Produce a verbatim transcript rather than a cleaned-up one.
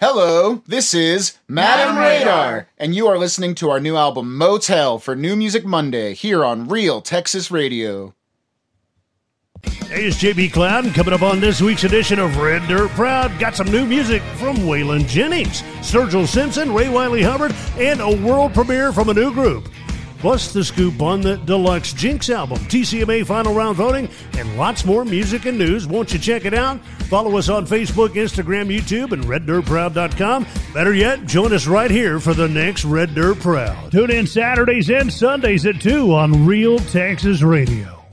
Hello, this is Madam Radar, and you are listening to our new album Motel for New Music Monday here on Real Texas Radio. Hey, it's J B Cloud, and coming up on this week's edition of Red Dirt Proud, got some new music from Waylon Jennings, Sturgill Simpson, Ray Wiley Hubbard, and a world premiere from a new group. Plus the scoop on the Deluxe Jinx album, T C M A final round voting, and lots more music and news. Won't you check it out? Follow us on Facebook, Instagram, YouTube, and red dirt proud dot com. Better yet, join us right here for the next Red Dirt Proud. Tune in Saturdays and Sundays at two on Real Texas Radio.